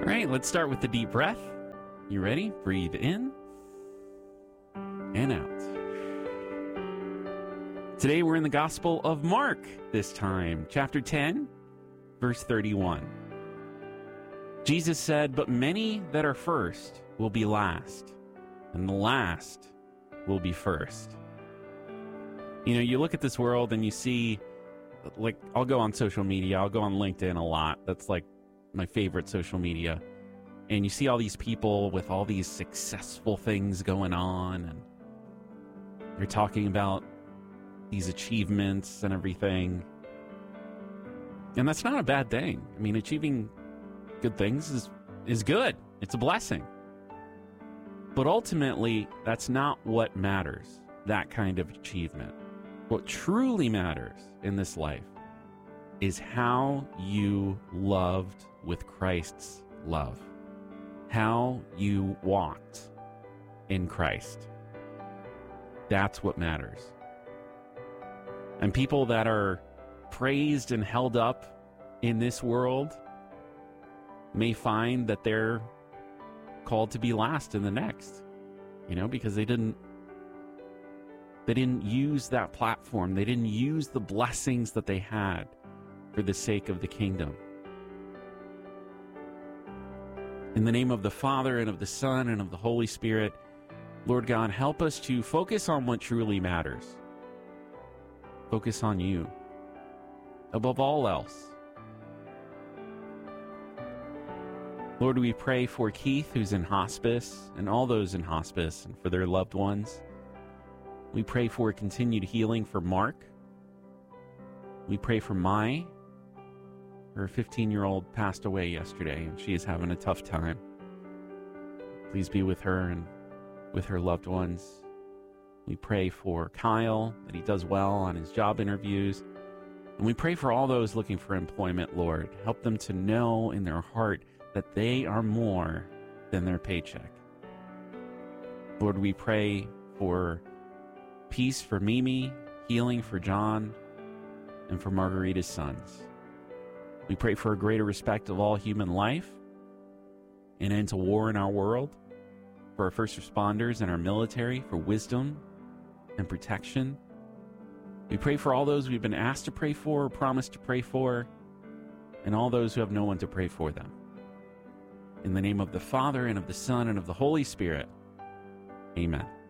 All right, let's start with the deep breath. You ready? Breathe in and out. Today we're in the Gospel of Mark this time, chapter 10, verse 31. Jesus said, "But many that are first will be last, and the last will be first." You know, you look at this world and you see, like, I'll go on social media, I'll go on LinkedIn a lot. That's like my favorite social media. And you see all these people with all these successful things going on, and they're talking about these achievements and everything. And that's not a bad thing. I mean, achieving good things is good. It's a blessing. But ultimately, that's not what matters, that kind of achievement. What truly matters in this life is how you loved with Christ's love, how you walked in Christ. That's what matters. And people that are praised and held up in this world may find that they're called to be last in the next, because they didn't use that platform. They didn't use the blessings that they had for the sake of the kingdom. In the name of the Father, and of the Son, and of the Holy Spirit, Lord God, help us to focus on what truly matters. Focus on you above all else. Lord, we pray for Keith, who's in hospice, and all those in hospice, and for their loved ones. We pray for continued healing for Mark. We pray for Mai. Her 15-year-old passed away yesterday, and she is having a tough time. Please be with her and with her loved ones. We pray for Kyle, that he does well on his job interviews. And we pray for all those looking for employment, Lord. Help them to know in their heart that they are more than their paycheck. Lord, we pray for peace for Mimi, healing for John, and for Margarita's sons. We pray for a greater respect of all human life, an end to war in our world, for our first responders and our military, for wisdom and protection. We pray for all those we've been asked to pray for or promised to pray for, and all those who have no one to pray for them. In the name of the Father, and of the Son, and of the Holy Spirit, amen.